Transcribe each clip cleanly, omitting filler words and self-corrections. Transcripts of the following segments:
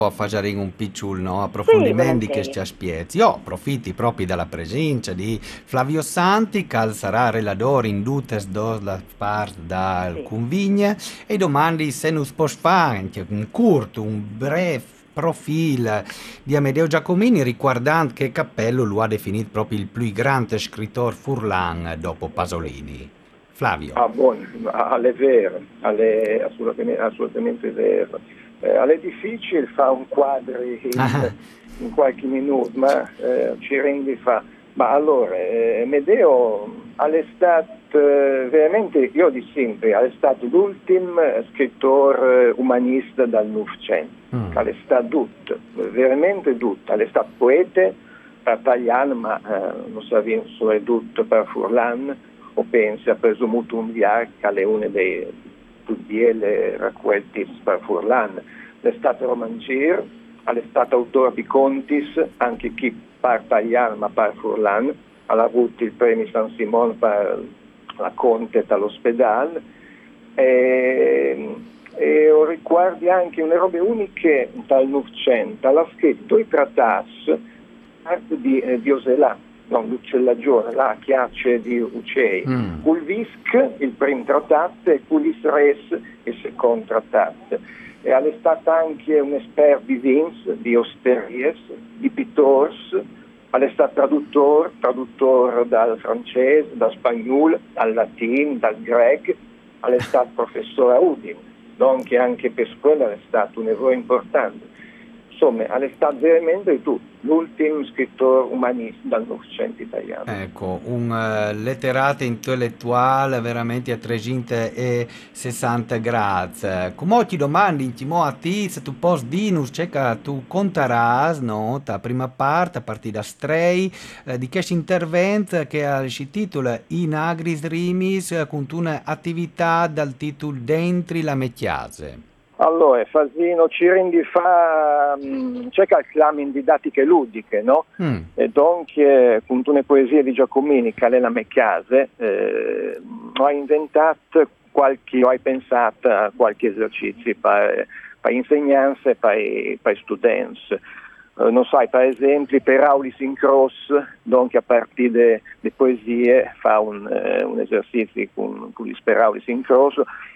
a fare un piccolo, no, Sì, approfondimento che volentieri. ci spiezi. Io approfitti proprio della presenza di Flavio Santi, che sarà relatore in tutte la parte dal Sì. convigne, e domandi se non può fare anche un corto, un breve profilo di Amedeo Giacomini riguardante che Cappello lo ha definito proprio il più grande scrittore furlan dopo Pasolini. Flavio. Ah, buono, è vero, è assolutamente vero. È difficile fare un quadro in qualche minuto, ma ci rendi fa. Ma allora, Medeo all'estate, veramente, io di sempre, è stato l'ultimo scrittore umanista dal Novecento, Mm. è stato tutto, veramente tutto, è stato poeta per italiano, ma non sappiamo se è tutto per Furlan, o pensa, ha preso molto un viaggio, che è una dei più belle raccolti per Furlan. È stato romanziere, è stato autore di contis, anche chi per italiano ma per Furlan, ha avuto il premio San Simone per la Conte all'ospedale, e ricordi anche una robe uniche dal Novecento, ha scritto i trattati di Oselà, no, l'uccellagione, la chiacce di uccelli, Mm. col Visc il primo trattato e col Res il secondo trattato. E è stato anche un esperto di vins, di osteries, di pittori, è stato traduttore dal francese, dal spagnolo, dal latino, dal greco, è stato professore a Udine, dunque anche per scuola è stato un errore importante. Insomma, è stato veramente tu, l'ultimo scrittore umanista dal Novecento italiano. Ecco, un letterato intellettuale veramente a 360 gradi. Come ti domandi, intimo a te, se tu posso dire, c'è che tu conteras, no, la prima parte, a partire da Stray, di questo intervento che si titola In Agris Rimis, con un'attività dal titolo Dentri la Mettiase. Allora, Fasino ci rendi fa, c'è che clama in didattiche ludiche, no? Mm. E dunque, con una poesia di Giacomini, che è la mia casa, ho inventato ho pensato a qualche esercizio per insegnanze e per studenti. Non sai, per esempio, per Aulis in cross, dunque a partire da poesie, fa un esercizio con gli Aulis in cross,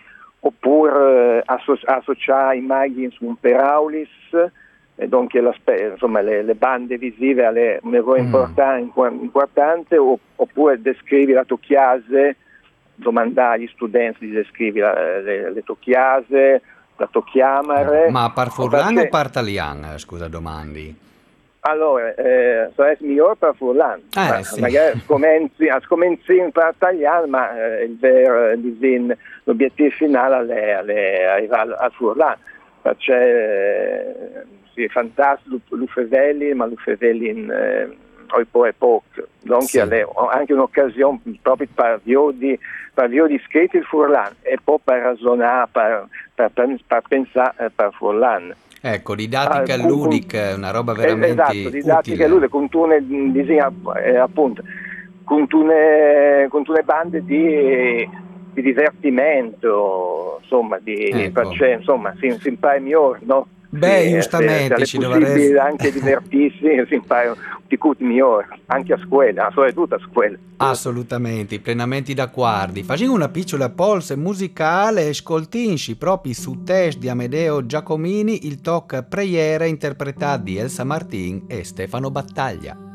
oppure associare immagini su un peraulis, dunque insomma, le bande visive alle un errore importante, oppure descrivere la tua chiase, domandare agli studenti di descrivere le tue chiase, la tua chiamare. Ma par Furlan o par Talian, scusa domandi? Allora, sarà migliore per Furlan, ma Sì. magari scomenzi per italiano, ma il vero l'obiettivo finale è arrivare a Furlan, perché sì, è fantastico l'Ufevelli, ma l'Ufevelli in poi poco, dunque Sì. è anche un'occasione proprio per di scritti il Furlan e poi per ragionare, per pensare per Furlan. Ecco, didattica ludica è una roba Esatto, veramente didattica utile. lui con tune disegna appunto con tune bande di divertimento, insomma, Ecco. insomma, si impara migliore, no? Beh, Se giustamente è ci dovrei... possibile anche divertirsi, si impara di tutto migliore, anche a scuola, soprattutto a scuola. Assolutamente, plenamente d'accordo. Facendo una piccola polse musicale, ascoltinci proprio su test di Amedeo Giacomini il toc Preiera interpretato di Elsa Martin e Stefano Battaglia.